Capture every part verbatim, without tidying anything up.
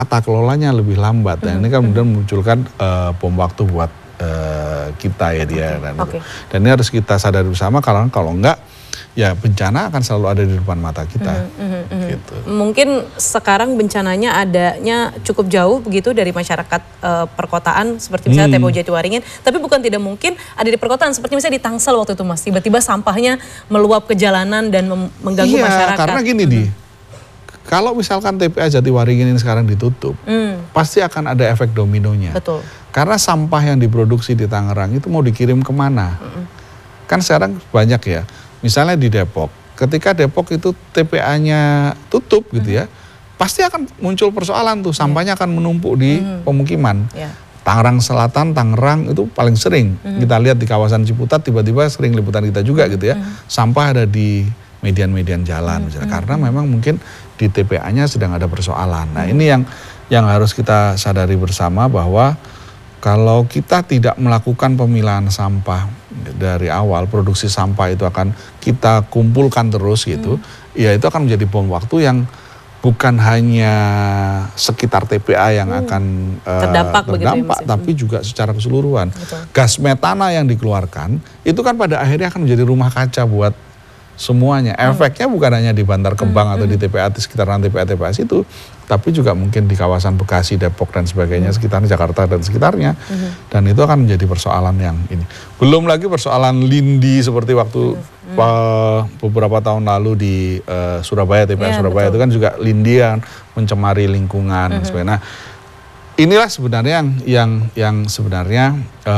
tata kelolanya lebih lambat. Dan mm-hmm. ini kan kemudian memunculkan uh, bom waktu buat uh, kita ya dia. Okay. Dan, okay. dan ini harus kita sadari bersama kalau kalau enggak ya bencana akan selalu ada di depan mata kita. Mm-hmm, mm-hmm. Gitu. Mungkin sekarang bencananya adanya cukup jauh begitu dari masyarakat uh, perkotaan seperti misalnya hmm. T P O Jatiwaringin, tapi bukan tidak mungkin ada di perkotaan seperti misalnya di Tangsel waktu itu Mas, tiba-tiba sampahnya meluap ke jalanan dan mengganggu iya, masyarakat. Karena gini mm-hmm. di, kalau misalkan T P A Jatiwaringin ini sekarang ditutup, mm. pasti akan ada efek dominonya. Betul. Karena sampah yang diproduksi di Tangerang itu mau dikirim kemana? Mm-hmm. Kan sekarang banyak ya. Misalnya di Depok, ketika Depok itu T P A-nya tutup gitu ya, hmm. pasti akan muncul persoalan tuh, sampahnya akan menumpuk di hmm. pemukiman. Yeah. Tangerang Selatan, Tangerang itu paling sering. Hmm. Kita lihat di kawasan Ciputat tiba-tiba sering liputan kita juga gitu ya, hmm. sampah ada di median-median jalan hmm. misalnya, hmm. karena memang mungkin di T P A-nya sedang ada persoalan. Nah hmm. ini yang yang harus kita sadari bersama bahwa kalau kita tidak melakukan pemilahan sampah dari awal, produksi sampah itu akan kita kumpulkan terus gitu, hmm. ya itu akan menjadi bom waktu yang bukan hanya sekitar T P A yang hmm. akan uh, terdampak, terdampak ya, tapi juga secara keseluruhan. Betul. Gas metana yang dikeluarkan itu kan pada akhirnya akan menjadi rumah kaca buat semuanya. Hmm. Efeknya bukan hanya di Bantar Kembang hmm. atau di T P A di sekitaran T P A T P A situ, tapi juga mungkin di kawasan Bekasi, Depok dan sebagainya, hmm. sekitar Jakarta dan sekitarnya. Hmm. Dan itu akan menjadi persoalan yang ini. Belum lagi persoalan lindi seperti waktu hmm. Hmm. beberapa tahun lalu di uh, Surabaya, T P A ya, Surabaya betul. Itu kan juga lindi yang mencemari lingkungan hmm. dan sebagainya. Nah, inilah sebenarnya yang yang, yang sebenarnya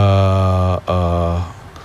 uh, uh,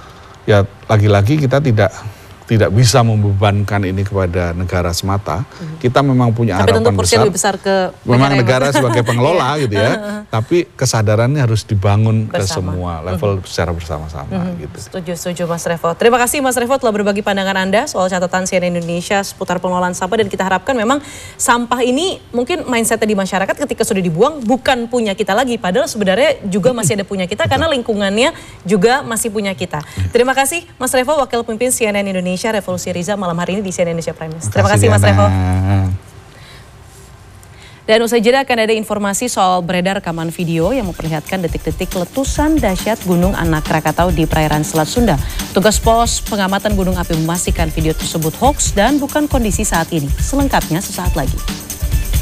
ya lagi-lagi kita tidak tidak bisa membebankan ini kepada negara semata. Mm-hmm. Kita memang punya tapi harapan besar. Lebih besar ke memang negara sebagai pengelola gitu ya. Tapi kesadarannya harus dibangun bersama. Ke semua level mm-hmm. secara bersama-sama mm-hmm. gitu. Setuju, setuju Mas Revo. Terima kasih Mas Revo telah berbagi pandangan Anda soal catatan C N N Indonesia seputar pengelolaan sampah, dan kita harapkan memang sampah ini mungkin mindsetnya di masyarakat ketika sudah dibuang bukan punya kita lagi, padahal sebenarnya juga masih ada punya kita karena lingkungannya juga masih punya kita. Terima kasih Mas Revo, Wakil Pemimpin C N N Indonesia Revolusi Riza malam hari ini di C N N Indonesia Prime News. Terima kasih Mas Revo. Dan usai jeda akan ada informasi soal beredar rekaman video yang memperlihatkan detik-detik letusan dahsyat Gunung Anak Krakatau di perairan Selat Sunda. Tugas pos pengamatan gunung api memastikan video tersebut hoax dan bukan kondisi saat ini. Selengkapnya sesaat lagi.